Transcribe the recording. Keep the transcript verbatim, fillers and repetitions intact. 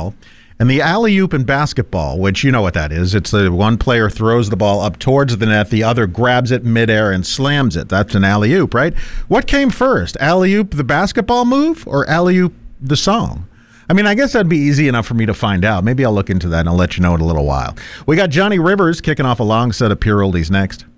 basketball. And the alley-oop in basketball, which you know what that is. It's the one player throws the ball up towards the net, the other grabs it midair and slams it. That's an alley-oop, right? What came first, alley-oop the basketball move or alley-oop the song? I mean, I guess that'd be easy enough for me to find out. Maybe I'll look into that and I'll let you know in a little while. We got Johnny Rivers kicking off a long set of pure oldies next.